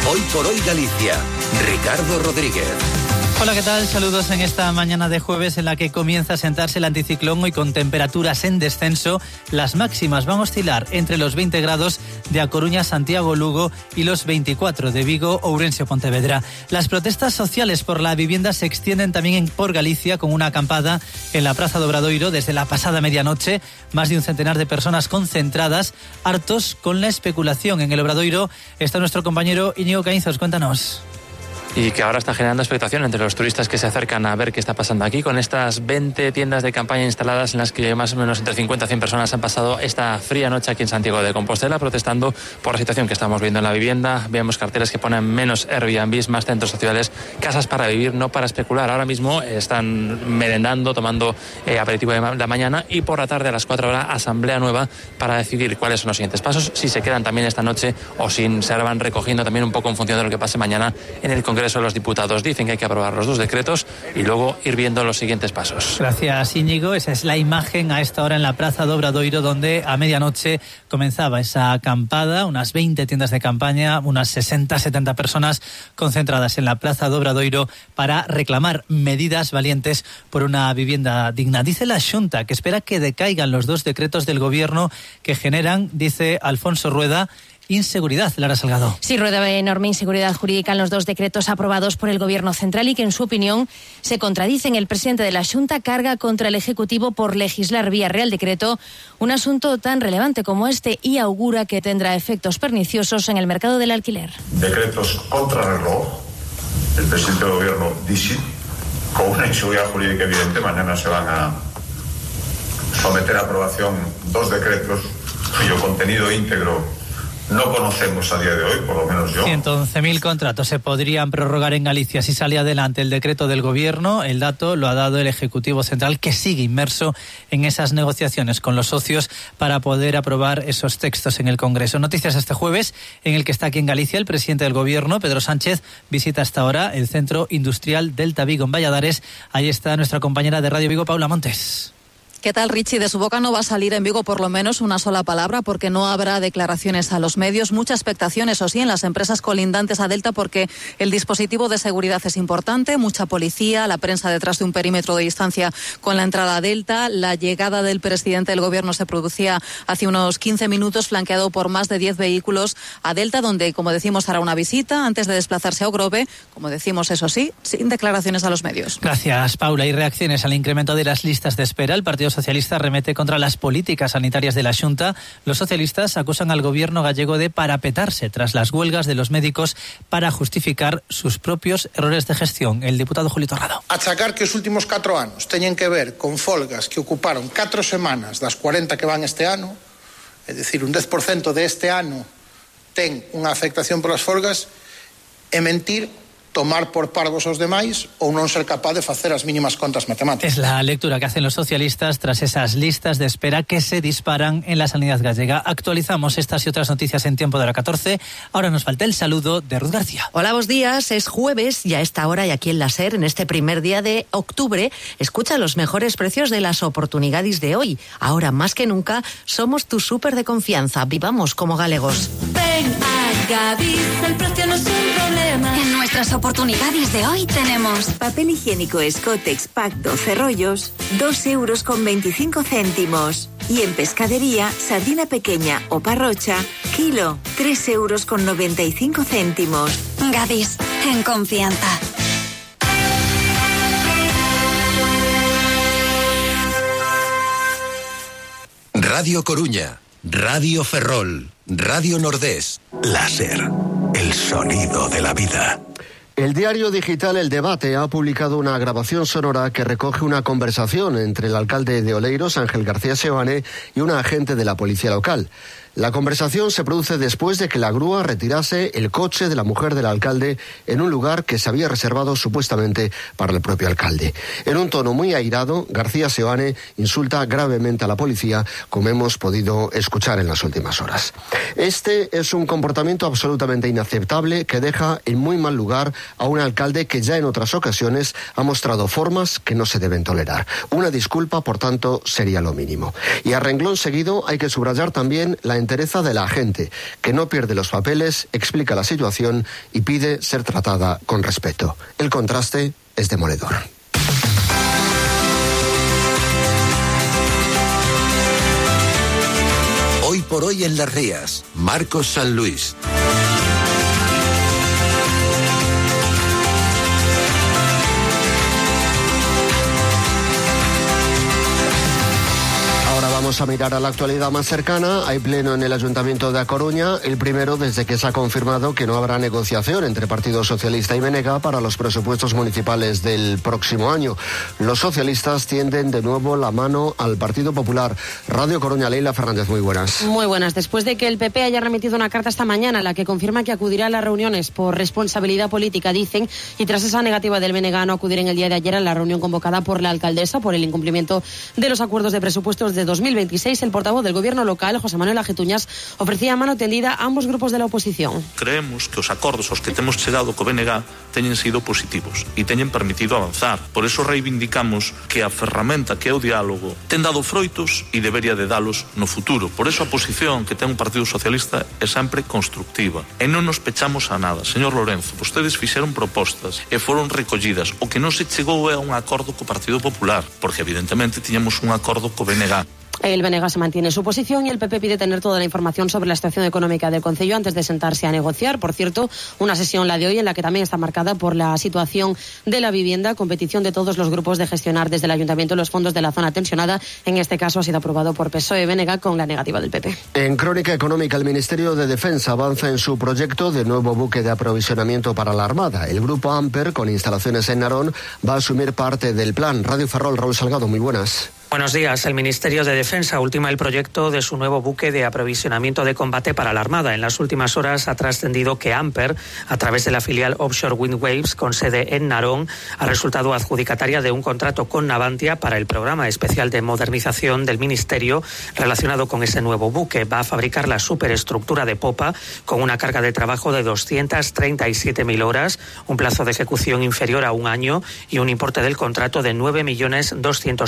Hoy por hoy Galicia. Ricardo Rodríguez. Hola, ¿qué tal? Saludos en esta mañana de jueves en la que comienza a sentarse el anticiclón. Hoy con temperaturas en descenso. Las máximas van a oscilar entre los 20 grados de A Coruña, Santiago, Lugo y los 24 de Vigo, Ourense o Pontevedra. Las protestas sociales por la vivienda se extienden también por Galicia con una acampada en la Praza do Obradoiro desde la pasada medianoche. Más de un centenar de personas concentradas, hartos con la especulación. En el Obradoiro está nuestro compañero Íñigo Caínzos. Cuéntanos. Y que ahora está generando expectación entre los turistas que se acercan a ver qué está pasando aquí con estas 20 tiendas de campaña instaladas en las que más o menos entre 50 y 100 personas han pasado esta fría noche aquí en Santiago de Compostela protestando por la situación que estamos viendo en la vivienda. Vemos carteles que ponen menos Airbnbs, más centros sociales, casas para vivir, no para especular. Ahora mismo están merendando, tomando aperitivo de la mañana y por la tarde a las 4 horas asamblea nueva para decidir cuáles son los siguientes pasos, si se quedan también esta noche o si se van recogiendo también un poco en función de lo que pase mañana en el Congreso de los Diputados. Dicen que hay que aprobar los dos decretos y luego ir viendo los siguientes pasos. Gracias, Íñigo. Esa es la imagen a esta hora en la Praza do Obradoiro, donde a medianoche comenzaba esa acampada, unas 20 tiendas de campaña, unas 60-70 personas concentradas en la Praza do Obradoiro para reclamar medidas valientes por una vivienda digna. Dice la Xunta que espera que decaigan los dos decretos del Gobierno que generan, dice Alfonso Rueda, inseguridad. Lara Salgado. Sí, Rueda ve enorme inseguridad jurídica en los dos decretos aprobados por el Gobierno central y que, en su opinión, se contradicen. El presidente de la Xunta carga contra el Ejecutivo por legislar vía Real Decreto un asunto tan relevante como este y augura que tendrá efectos perniciosos en el mercado del alquiler. Decretos contra reloj. El presidente del Gobierno dice, con una inseguridad jurídica evidente, mañana se van a someter a aprobación dos decretos cuyo contenido íntegro no conocemos a día de hoy, por lo menos yo. 111.000 contratos se podrían prorrogar en Galicia si sale adelante el decreto del Gobierno. El dato lo ha dado el Ejecutivo Central, que sigue inmerso en esas negociaciones con los socios para poder aprobar esos textos en el Congreso. Noticias este jueves, en el que está aquí en Galicia el presidente del Gobierno, Pedro Sánchez, visita hasta ahora el Centro Industrial Delta Vigo en Valladares. Ahí está nuestra compañera de Radio Vigo, Paula Montes. ¿Qué tal, Richie? De su boca no va a salir en Vigo por lo menos una sola palabra porque no habrá declaraciones a los medios. Mucha expectación, eso sí, en las empresas colindantes a Delta porque el dispositivo de seguridad es importante, mucha policía, la prensa detrás de un perímetro de distancia con la entrada a Delta. La llegada del presidente del Gobierno se producía hace unos 15 minutos, flanqueado por más de 10 vehículos a Delta, donde, como decimos, hará una visita antes de desplazarse a Ogrove, como decimos, eso sí, sin declaraciones a los medios. Gracias, Paula. Y reacciones al incremento de las listas de espera. El Partido Socialista remete contra las políticas sanitarias de la Xunta. Los socialistas acusan al Gobierno gallego de parapetarse tras las huelgas de los médicos para justificar sus propios errores de gestión. El diputado Julio Torrado. Achacar que os últimos 4 anos teñen que ver con folgas que ocuparon 4 semanas das 40 que van este ano, é dicir, un 10% de este ano ten unha afectación polas folgas, é mentir, tomar por parvos os demais ou non ser capaz de facer as mínimas contas matemáticas. Es la lectura que hacen los socialistas tras esas listas de espera que se disparan en la sanidad gallega. Actualizamos estas y otras noticias en tiempo de la 14. Ahora nos falta el saludo de Ruth García. Hola, buenos días. Es jueves y a esta hora y aquí en la SER, en este primer día de octubre, escucha los mejores precios de las oportunidades de hoy. Ahora más que nunca somos tu súper de confianza. Vivamos como galegos. Ven a Gadis, el precio no es un problema. En nuestras oportunidades de hoy tenemos papel higiénico Escotex Pack 12 rollos, 2,25 €. Y en pescadería, sardina pequeña o parrocha, kilo, 3,95 €. Gadis, en confianza. Radio Coruña, Radio Ferrol, Radio Nordés, la SER, el sonido de la vida. El diario digital El Debate ha publicado una grabación sonora que recoge una conversación entre el alcalde de Oleiros, Ángel García Seoane, y un agente de la policía local. La conversación se produce después de que la grúa retirase el coche de la mujer del alcalde en un lugar que se había reservado supuestamente para el propio alcalde. En un tono muy airado, García Seoane insulta gravemente a la policía, como hemos podido escuchar en las últimas horas. Este es un comportamiento absolutamente inaceptable que deja en muy mal lugar a un alcalde que ya en otras ocasiones ha mostrado formas que no se deben tolerar. Una disculpa, por tanto, sería lo mínimo. Y a renglón seguido hay que subrayar también la entereza de la gente, que no pierde los papeles, explica la situación y pide ser tratada con respeto. El contraste es demoledor. Hoy por hoy en Las Rías, Marcos San Luis. Vamos a mirar a la actualidad más cercana. Hay pleno en el Ayuntamiento de A Coruña, el primero desde que se ha confirmado que no habrá negociación entre Partido Socialista y BNG para los presupuestos municipales del próximo año. Los socialistas tienden de nuevo la mano al Partido Popular. Radio Coruña, Leila Fernández, muy buenas. Muy buenas. Después de que el PP haya remitido una carta esta mañana, la que confirma que acudirá a las reuniones por responsabilidad política, dicen, y tras esa negativa del BNG a no acudir en el día de ayer a la reunión convocada por la alcaldesa por el incumplimiento de los acuerdos de presupuestos de 2026, el portavoz del Gobierno local, José Manuel Ajetuñas, ofrecía mano tendida a ambos grupos de la oposición. Creemos que os acordos aos que temos chegado co BNG teñen sido positivos e teñen permitido avanzar. Por eso reivindicamos que a ferramenta que é o diálogo ten dado froitos e debería de dalos no futuro. Por eso a posición que ten o Partido Socialista é sempre constructiva. E non nos pechamos a nada. Señor Lorenzo, vostedes fixeron propostas e foron recollidas. O que non se chegou é a un acordo co Partido Popular, porque evidentemente tiñamos un acordo co BNG. El BNG se mantiene en su posición y el PP pide tener toda la información sobre la situación económica del concello antes de sentarse a negociar. Por cierto, una sesión, la de hoy, en la que también está marcada por la situación de la vivienda, competición de todos los grupos de gestionar desde el Ayuntamiento los fondos de la zona tensionada. En este caso ha sido aprobado por PSOE y BNG con la negativa del PP. En crónica económica, el Ministerio de Defensa avanza en su proyecto de nuevo buque de aprovisionamiento para la Armada. El grupo Amper, con instalaciones en Narón, va a asumir parte del plan. Radio Ferrol, Raúl Salgado, muy buenas. Buenos días. El Ministerio de Defensa ultima el proyecto de su nuevo buque de aprovisionamiento de combate para la Armada. En las últimas horas ha trascendido que Amper, a través de la filial Offshore Wind Waves, con sede en Narón, ha resultado adjudicataria de un contrato con Navantia para el programa especial de modernización del Ministerio relacionado con ese nuevo buque. Va a fabricar la superestructura de popa con una carga de trabajo de 237.000 horas, un plazo de ejecución inferior a un año y un importe del contrato de 9.200.000